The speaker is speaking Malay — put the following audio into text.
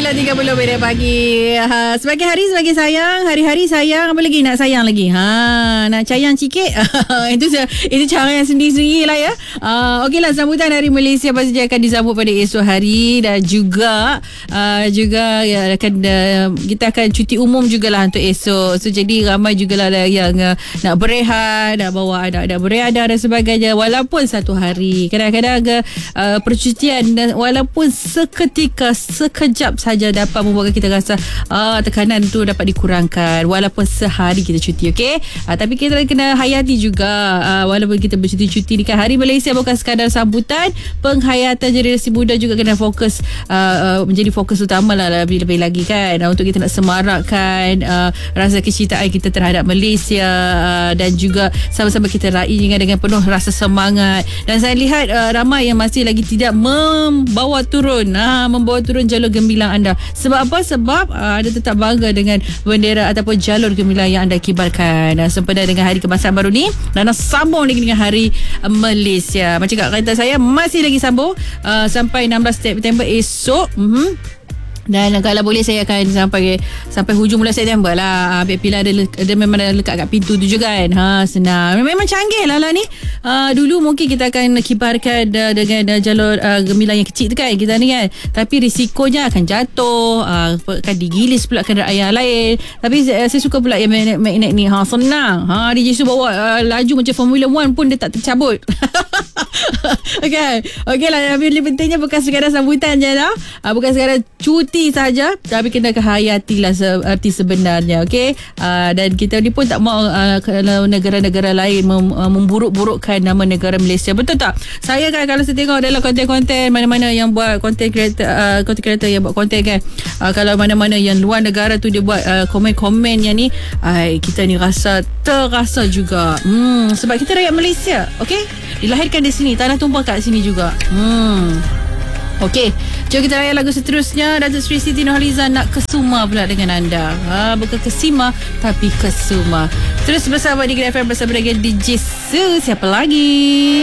9.30 pagi. Sebagai hari sebagai sayang, hari-hari sayang, apa lagi nak sayang lagi? Nak sayang sikit. itu cara yang sendiri-sendiri lah ya. Okeylah, sambutan Hari Malaysia pasti akan disambut pada esok hari dan juga ya, kita akan cuti umum jugalah untuk esok. So jadi ramai jugalah yang nak berehat, nak bawa anak-anak berehat dan sebagainya, walaupun satu hari. Kadang-kadang percutian walaupun seketika, sekejap saja dapat membuatkan kita rasa tekanan tu dapat dikurangkan walaupun sehari kita cuti, okey? Tapi kita kena hayati juga walaupun kita bercuti-cuti dekat Hari Malaysia, bukan sekadar sambutan, penghayatan generasi muda juga kena fokus, menjadi fokus utama lah, lebih-lebih lagi kan, untuk kita nak semarakkan rasa kecintaan kita terhadap Malaysia, dan juga sama-sama kita raih dengan penuh rasa semangat. Dan saya lihat ramai yang masih lagi tidak membawa turun jalur gemilang anda. Sebab apa? Sebab anda tetap bangga dengan bendera ataupun jalur gemilang yang anda kibarkan sempena dengan Hari Kebangsaan baru ni, dan sambung lagi dengan Hari Malaysia. Macam kata saya, masih lagi sambung sampai 16 September esok. Dan kalau boleh saya akan sampai hujung bulan September lah. Bila ada memang ada lekat kat pintu tu juga kan. Senang. Memang canggih lah ni. Dulu mungkin kita akan kibarkan dengan jalur gemilang yang kecil tu kan, kita ni kan. Tapi risikonya akan jatuh, akan digilis pula kenderaan yang lain. Tapi saya suka pula yang magnet ni. Senang. DJ Su bawa laju macam Formula 1 pun dia tak tercabut. Okay lah. Yang lebih pentingnya bukan sekadar sambutan je lah. Bukan sekadar cuti saja, tapi kena hayatilah arti sebenarnya, okey? Dan kita ni pun tak mau kalau negara-negara lain memburuk-burukkan nama negara Malaysia, betul tak? Saya kan kalau saya tengok dalam konten-konten mana-mana yang buat content creator yang buat konten kan, kalau mana-mana yang luar negara tu dia buat komen-komen yang ni, kita ni terasa juga sebab kita rakyat Malaysia, okey? Dilahirkan di sini, tanah tumpah kat sini juga. Okey, jom kita layan lagu seterusnya. Datuk Seri Siti Nurhaliza nak Kesuma pula dengan anda. Bukan Kesima, tapi Kesuma. Terus bersama di Grab FM bersama dengan DJ Su. Siapa lagi?